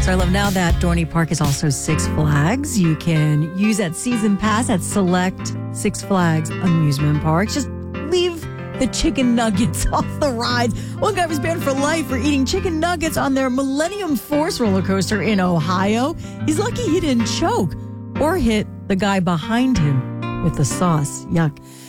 So I love now that Dorney Park is also Six Flags. You can use that season pass at select Six Flags amusement parks. Just leave the chicken nuggets off the rides. One guy was banned for life for eating chicken nuggets on their Millennium Force roller coaster in Ohio. He's lucky he didn't choke or hit the guy behind him with the sauce. Yuck.